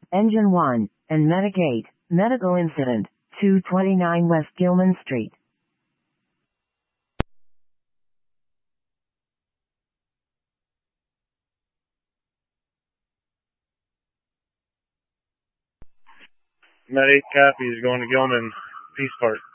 Engine 1, and Medigate, medical incident, 229 West Gilman Street. Med 8 copy is going to Gilman Peace Park.